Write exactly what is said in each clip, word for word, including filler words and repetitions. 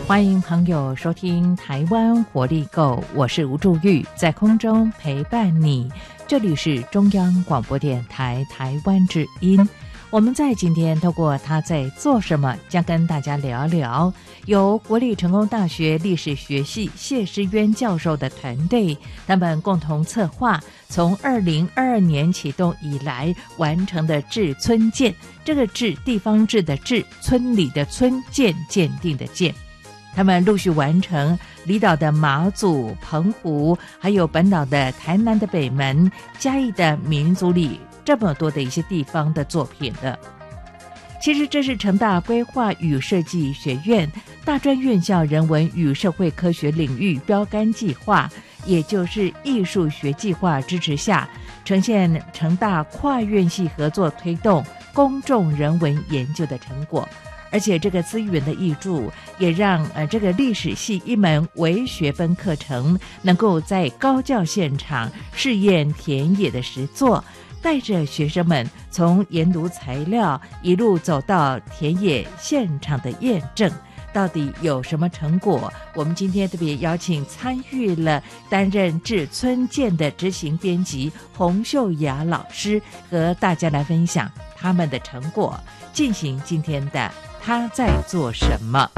欢迎朋友收听台湾活力购，我是吴祝玉，在空中陪伴你。这里是中央广播电台台湾之音。我们在今天透过他在做什么，将跟大家聊聊由国立成功大学历史学系谢诗渊教授的团队，他们共同策划从二零二二年启动以来完成的治村鉴，这个治地方治的治，村里的村，鉴鉴定的鉴。他们陆续完成离岛的马祖、澎湖，还有本岛的台南的北门、嘉义的民族里，这么多的一些地方的作品的。其实这是成大规划与设计学院大专院校人文与社会科学领域标杆计划，也就是艺术学计划支持下，呈现成大跨院系合作推动公众人文研究的成果。而且这个资源的挹注，也让呃这个历史系一门微学分课程能够在高教现场试验田野的实作，带着学生们从研读材料一路走到田野现场的验证，到底有什么成果？我们今天特别邀请参与了担任治村鉴的执行编辑洪秀雅老师，和大家来分享他们的成果，进行今天的他在做什么？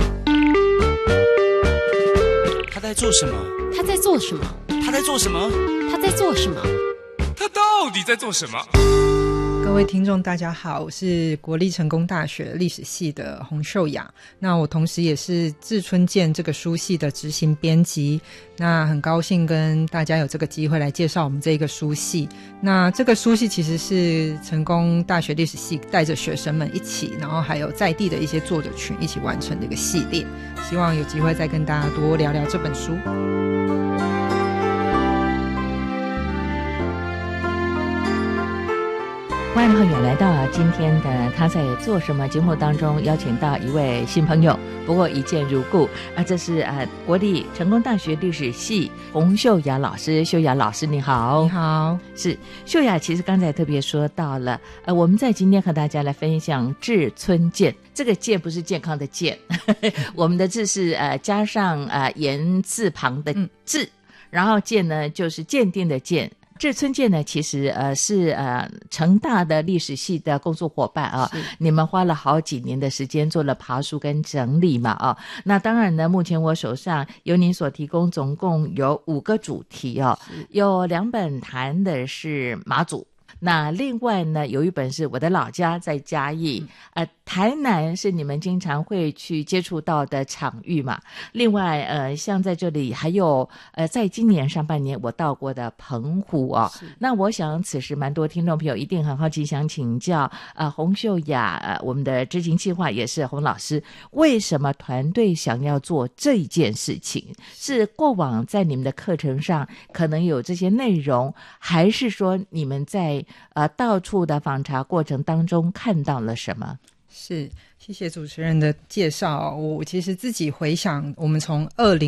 他在做什么？ 他在做什么？ 他在做什么？ 他在做什么？ 他到底在做什么？ 各位听众大家好，我是国立成功大学历史系的洪秀雅，那我同时也是治村鉴这个书系的执行编辑，那很高兴跟大家有这个机会来介绍我们这个书系。那这个书系其实是成功大学历史系带着学生们一起，然后还有在地的一些作者群一起完成的一个系列，希望有机会再跟大家多聊聊这本书。 欢迎朋友来到今天的他在做什么节目当中，邀请到一位新朋友，不过一见如故啊，这是呃国立成功大学历史系洪秀雅老师。秀雅老师你好。 你好。 是秀雅，其实刚才特别说到了呃我们在今天和大家来分享治村鉴，这个鉴不是健康的健我们的字是呃加上呃言字旁的字、嗯、然后鉴呢就是鉴定的鉴。治村鉴呢，其实呃是呃成大的历史系的工作伙伴啊，你们花了好几年的时间做了爬梳跟整理嘛啊。那当然呢，目前我手上由您所提供总共有五个主题哦，有两本谈的是马祖。那另外呢，有一本是我的老家在嘉义，呃，台南是你们经常会去接触到的场域嘛。另外，呃，像在这里还有，呃，在今年上半年我到过的澎湖哦。那我想此时蛮多听众朋友一定很好奇，想请教呃洪秀雅，呃，我们的执行计划也是洪老师，为什么团队想要做这件事情？是过往在你们的课程上可能有这些内容，还是说你们在呃，到处的访查过程当中看到了什么？ 是，谢谢主持人的介绍。我其实自己回想，我们从二零